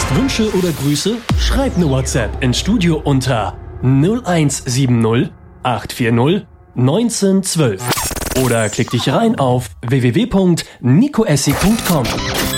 Hast Wünsche oder Grüße? Schreib eine WhatsApp ins Studio unter 0170 840 1912 oder klick dich rein auf www.nicoessi.com.